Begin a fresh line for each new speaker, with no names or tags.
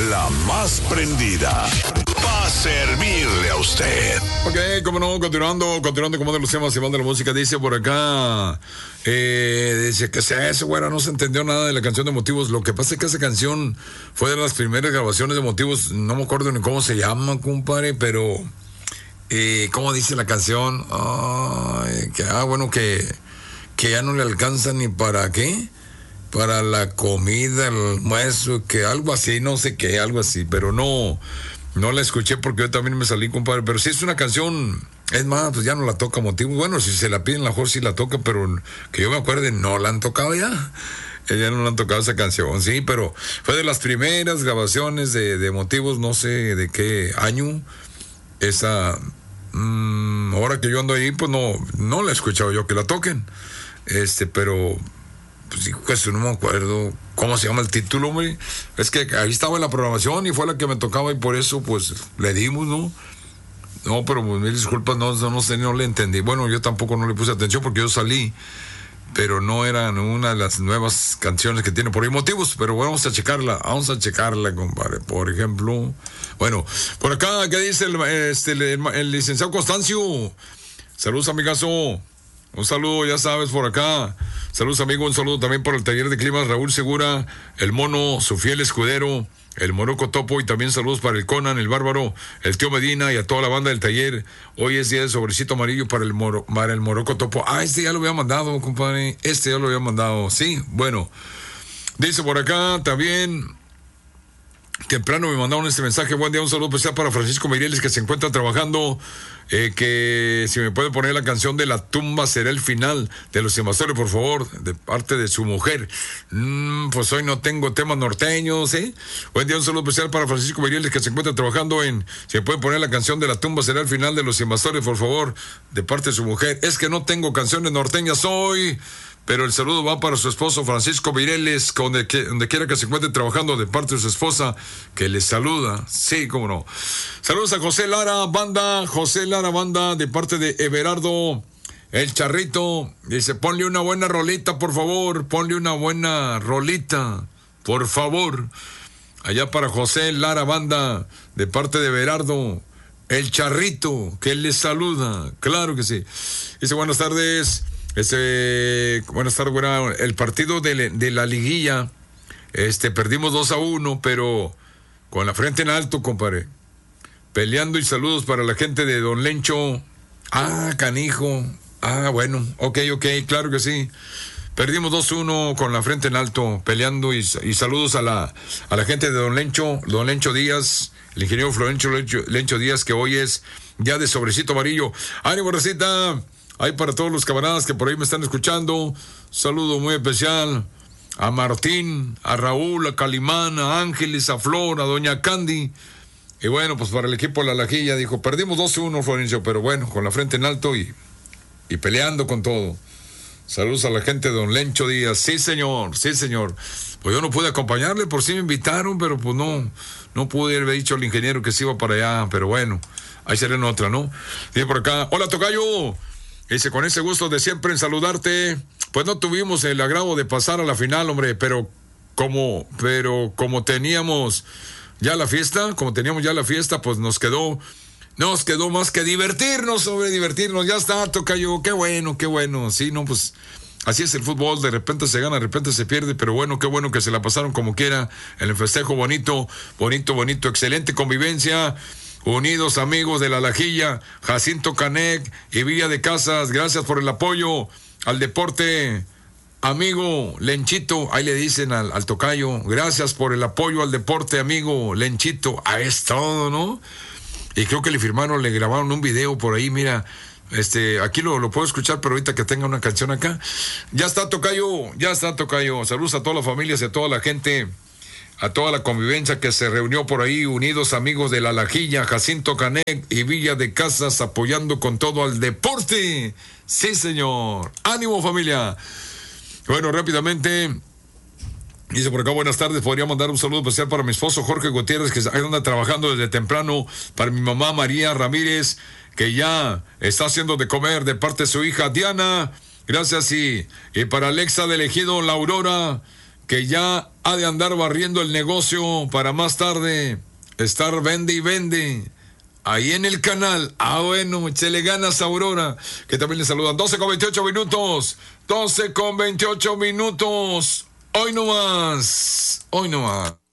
la más prendida. Pa' servirle a usted.
Ok, como no, continuando como de los temas y más de la música, dice por acá, dice que sea eso, güera, no se entendió nada de la canción de Motivos. Lo que pasa es que esa canción fue de las primeras grabaciones de Motivos, no me acuerdo ni cómo se llama, compadre, pero, ¿cómo dice la canción? Ay, bueno, que ya no le alcanza ni para qué, para la comida, el almuerzo, que algo así, no sé qué, algo así, pero no la escuché porque yo también me salí, compadre, pero sí es una canción, es más, pues ya no la toca Motivos. Bueno, si se la piden, la mejor sí la toca, pero que yo me acuerde, no la han tocado ya. Ya no la han tocado esa canción, sí, pero fue de las primeras grabaciones de Motivos, no sé de qué año. Esa, ahora que yo ando ahí, pues no la he escuchado yo que la toquen. Pero pues sí, pues no me acuerdo cómo se llama el título, hombre. Es que ahí estaba en la programación y fue la que me tocaba y por eso pues le dimos, ¿no? No, pero pues mil disculpas, no sé, no le entendí. Bueno, yo tampoco no le puse atención porque yo salí, pero no era una de las nuevas canciones que tiene por ahí Motivos, pero bueno, vamos a checarla, compadre. Por ejemplo, bueno, por acá, ¿qué dice el licenciado Constancio? Saludos, amigazo. Un saludo, ya sabes, por acá. Saludos, amigo. Un saludo también por el taller de climas Raúl Segura, el Mono, su fiel escudero, el Moroco Topo, y también saludos para el Conan, el Bárbaro, el Tío Medina y a toda la banda del taller. Hoy es día de sobrecito amarillo para el Moroco Topo. Ya lo había mandado, compadre. Ya lo había mandado. Sí, bueno. Dice por acá también. Temprano me mandaron este mensaje. Buen día, un saludo especial para Francisco Mireles, que se encuentra trabajando. Que si me puede poner la canción de La tumba será el final de Los Invasores, por favor, de parte de su mujer. Pues hoy no tengo temas norteños, ¿eh? Buen día, un saludo especial para Francisco Mireles, que se encuentra trabajando si me puede poner la canción de La tumba será el final de Los Invasores, por favor, de parte de su mujer. Es que no tengo canciones norteñas hoy, pero el saludo va para su esposo Francisco Mireles, donde quiera que se encuentre trabajando, de parte de su esposa, que le saluda. Sí, cómo no. Saludos a José Lara Banda, de parte de Everardo, el Charrito. Dice, ponle una buena rolita, por favor. Por favor. Allá para José Lara Banda, de parte de Everardo, el Charrito, que le saluda. Claro que sí. Dice, buenas tardes. Buenas tardes, bueno, el partido de la liguilla, perdimos 2-1, pero con la frente en alto, compadre, peleando, y saludos para la gente de Don Lencho. Canijo, bueno, ok, claro que sí, perdimos 2-1 con la frente en alto, peleando, y saludos a la gente de Don Lencho Díaz, el ingeniero Florencio Lencho Díaz, que hoy es ya de sobrecito amarillo. ¡Ánimo, recita! Hay para todos los camaradas que por ahí me están escuchando. Saludo muy especial a Martín, a Raúl, a Calimán, a Ángeles, a Flor, a Doña Candy. Y bueno, pues para el equipo de La Lajilla, dijo, perdimos 2-1, Florencio, pero bueno, con la frente en alto y peleando con todo. Saludos a la gente de Don Lencho Díaz. Sí, señor. Pues yo no pude acompañarle, por si me invitaron, pero pues no pude haber dicho al ingeniero que se iba para allá, pero bueno, ahí será en otra, ¿no? Dice por acá, hola, tocayo. Dice, con ese gusto de siempre en saludarte. Pues no tuvimos el agrado de pasar a la final, hombre, pero como teníamos ya la fiesta, pues nos quedó más que divertirnos, ya está, tocayo, qué bueno, sí, no, pues así es el fútbol, de repente se gana, de repente se pierde, pero bueno, qué bueno que se la pasaron como quiera, en el festejo bonito, excelente convivencia. Unidos, amigos de La Lajilla, Jacinto Canec y Villa de Casas, gracias por el apoyo al deporte, amigo Lenchito, ahí le dicen al tocayo, gracias por el apoyo al deporte, amigo Lenchito, es todo, ¿no? Y creo que le grabaron un video por ahí, mira, aquí lo puedo escuchar, pero ahorita que tenga una canción acá, ya está tocayo, saludos a todas las familias y a toda la gente, a toda la convivencia que se reunió por ahí, unidos, amigos de La Lajilla, Jacinto Canec y Villa de Casas, apoyando con todo al deporte. Sí, señor. ¡Ánimo, familia! Bueno, rápidamente, dice por acá, buenas tardes, podría mandar un saludo especial para mi esposo Jorge Gutiérrez, que anda trabajando desde temprano, para mi mamá María Ramírez, que ya está haciendo de comer, de parte de su hija Diana, gracias, y para Alexa del Ejido, la Aurora, que ya ha de andar barriendo el negocio para más tarde estar vende y vende ahí en el canal. Ah, bueno, échele ganas, Aurora, que también le saludan. 12:28 minutos. 12:28 minutos. Hoy no más. Hoy no más.